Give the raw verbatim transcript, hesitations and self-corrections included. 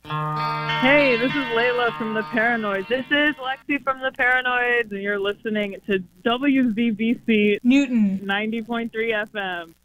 Hey, this is Layla from the Paranoids. This is Lexi from the Paranoids, and you're listening to W Z B C Newton ninety point three F M.